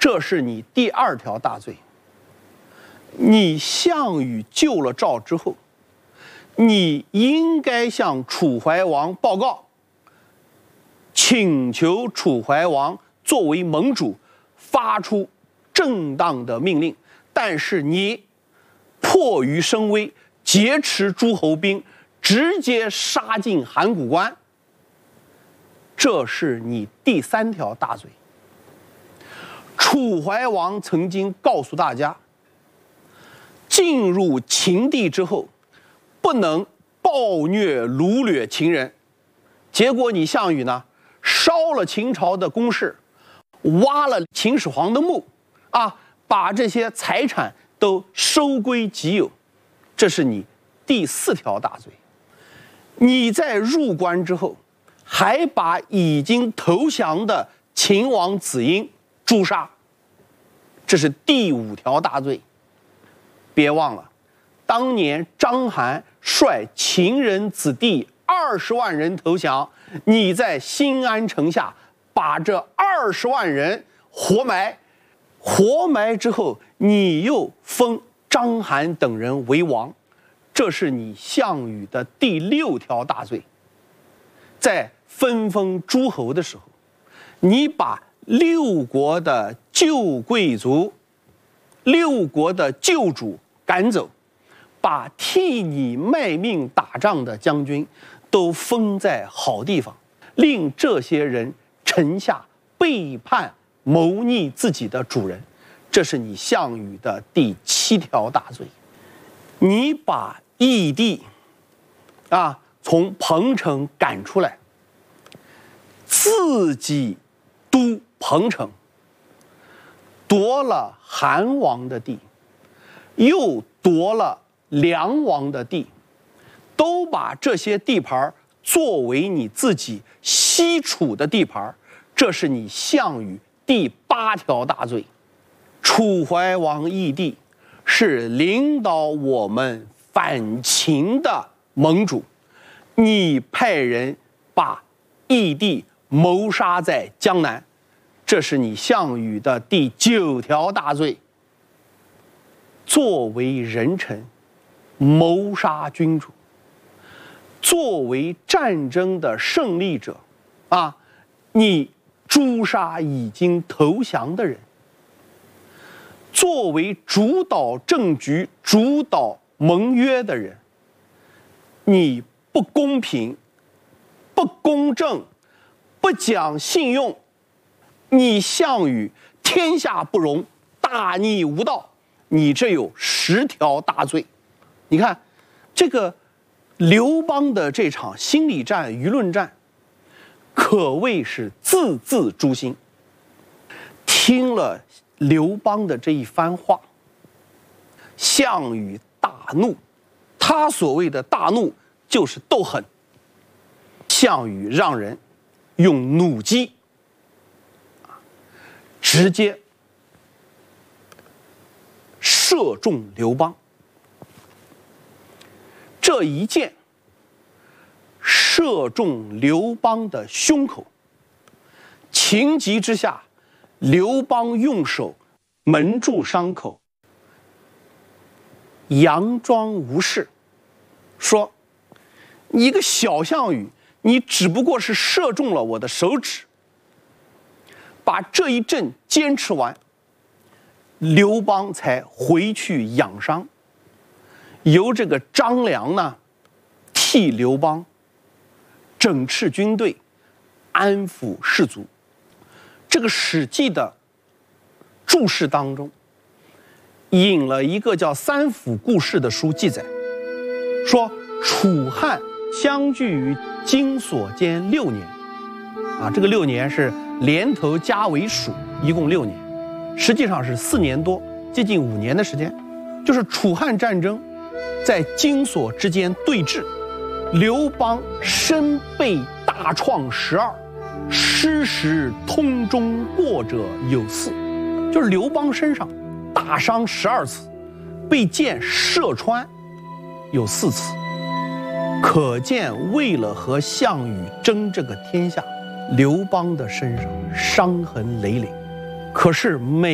这是你第2条大罪。你项羽救了赵之后，你应该向楚怀王报告，请求楚怀王作为盟主发出正当的命令，但是你迫于声威，劫持诸侯兵，直接杀进函谷关，这是你第3条大罪。楚怀王曾经告诉大家，进入秦地之后，不能暴虐掳掠秦人。结果你项羽呢，烧了秦朝的宫室，挖了秦始皇的墓，把这些财产都收归己有，这是你第4条大罪。你在入关之后，还把已经投降的秦王子婴诛杀，这是第5条大罪。别忘了，当年章邯率秦人子弟20万人投降，你在新安城下把这20万人活埋，活埋之后，你又封章邯等人为王，这是你项羽的第6条大罪。在分封诸侯的时候，你把6国的旧贵族、6国的旧主赶走，把替你卖命打仗的将军都封在好地方，令这些人臣下背叛谋逆自己的主人，这是你项羽的第7条大罪。你把义帝从彭城赶出来，自己都彭城，夺了韩王的地，又夺了梁王的地，都把这些地盘作为你自己西楚的地盘，这是你项羽第8条大罪。楚怀王义帝是领导我们反秦的盟主，你派人把义帝谋杀在江南，这是你项羽的第9条大罪。作为人臣，谋杀君主；作为战争的胜利者，你诛杀已经投降的人；作为主导政局、主导盟约的人，你不公平、不公正、不讲信用，你项羽天下不容，大逆无道，你这有10条大罪。你看这个刘邦的这场心理战、舆论战，可谓是字字诛心。听了刘邦的这一番话，项羽大怒，他所谓的大怒就是斗狠。项羽让人用弩机直接射中刘邦。这一箭射中刘邦的胸口，情急之下，刘邦用手蒙住伤口，佯装无事，说：“你一个小项羽，你只不过是射中了我的手指。”把这一阵坚持完，刘邦才回去养伤，由这个张良呢替刘邦整饬军队，安抚士卒。这个《史记》的注释当中引了一个叫《三辅故事》的书记载，说楚汉相距于荆索间6年，这个6年是连头加为属，一共6年，实际上是4年多，接近5年的时间。就是楚汉战争在荆索之间对峙，刘邦身被大创12，失时通中过者有4，就是刘邦身上大伤12次，被箭射穿有4次。可见为了和项羽争这个天下，刘邦的身上伤痕累累。可是每